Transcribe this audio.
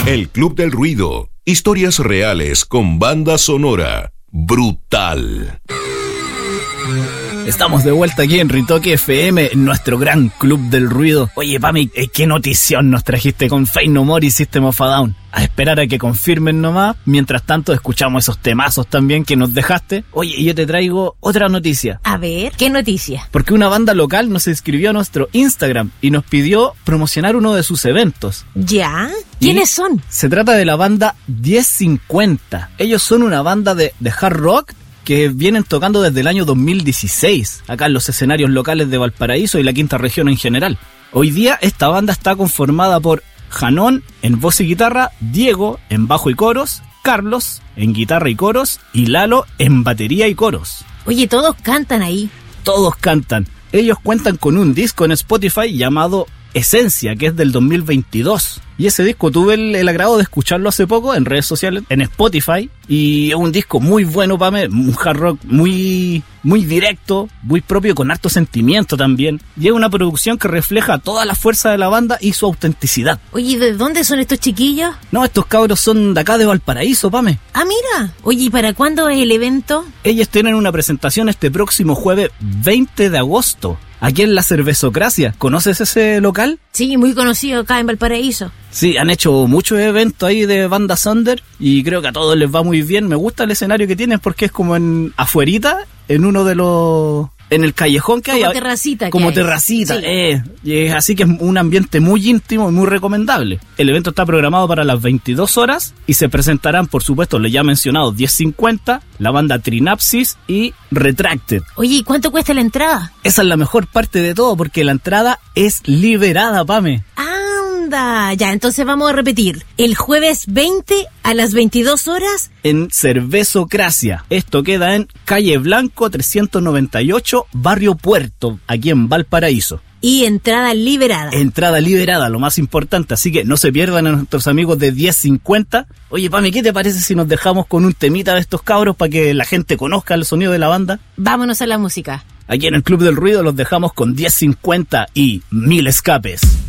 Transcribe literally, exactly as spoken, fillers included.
El Club del Ruido. Historias reales con banda sonora. Brutal. Estamos de vuelta aquí en Ritoque F M, en nuestro gran Club del Ruido. Oye, Pami, qué notición nos trajiste con Faith No More y System of a Down. A esperar a que confirmen nomás. Mientras tanto, escuchamos esos temazos también que nos dejaste. Oye, y yo te traigo otra noticia. A ver, ¿qué noticia? Porque una banda local nos escribió a nuestro Instagram y nos pidió promocionar uno de sus eventos. ¿Ya? ¿Quiénes Y son? Se trata de la banda diez cincuenta. Ellos son una banda de, de hard rock que vienen tocando desde el año dos mil dieciséis, acá en los escenarios locales de Valparaíso y la quinta región en general. Hoy día esta banda está conformada por Janón en voz y guitarra, Diego en bajo y coros, Carlos en guitarra y coros y Lalo en batería y coros. Oye, todos cantan ahí. Todos cantan. Ellos cuentan con un disco en Spotify llamado Esencia, que es del dos mil veintidós. Y ese disco tuve el, el agrado de escucharlo hace poco en redes sociales, en Spotify. Y es un disco muy bueno para mí, un hard rock muy, muy directo, muy propio, con harto sentimiento también. Y es una producción que refleja toda la fuerza de la banda y su autenticidad. Oye, ¿de dónde son estos chiquillos? No, estos cabros son de acá de Valparaíso, Pame. Ah, mira. Oye, ¿y para cuándo es el evento? Ellos tienen una presentación este próximo jueves veinte de agosto. Aquí en la Cervezocracia. ¿Conoces ese local? Sí, muy conocido acá en Valparaíso. Sí, han hecho muchos eventos ahí de bandas under y creo que a todos les va muy bien. Me gusta el escenario que tienen porque es como en afuerita, en uno de los... en el callejón que hay. Como terracita. Como que terracita, sí. eh. Y es así que es un ambiente muy íntimo y muy recomendable. El evento está programado para las veintidós horas y se presentarán, por supuesto, los ya mencionados diez cincuenta, la banda Trinapsis y Retracted. Oye, ¿y cuánto cuesta la entrada? Esa es la mejor parte de todo porque la entrada es liberada, Pame. Anda, ya, entonces vamos a repetir. El jueves veinte a las veintidós horas en Cervezocracia. Esto queda en Calle Blanco trescientos noventa y ocho, Barrio Puerto, aquí en Valparaíso. Y entrada liberada. Entrada liberada, lo más importante. Así que no se pierdan a nuestros amigos de diez cincuenta. Oye, Pami, ¿qué te parece si nos dejamos con un temita de estos cabros para que la gente conozca el sonido de la banda? Vámonos a la música. Aquí en el Club del Ruido los dejamos con diez cincuenta y Mil Escapes.